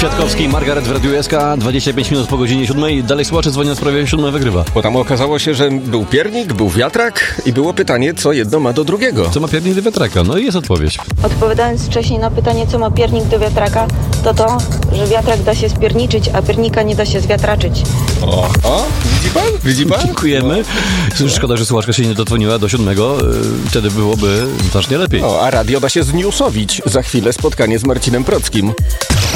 Kwiatkowski, Margaret w Radiu SK, 25 minut po godzinie 7. Dalej słuchacze dzwonią w sprawie 7 wygrywa. Bo tam okazało się, że był piernik, był wiatrak i było pytanie, co jedno ma do drugiego. Co ma piernik do wiatraka? No i jest odpowiedź. Odpowiadając wcześniej na pytanie, co ma piernik do wiatraka, to, że wiatrak da się spierniczyć, a piernika nie da się zwiatraczyć. O, widzi pan? Dziękujemy. Szkoda, że słuchaczka się nie dodzwoniła do 7. Wtedy byłoby znacznie lepiej. A radio da się znewsowić. Za chwilę spotkanie z Marcinem Prockim.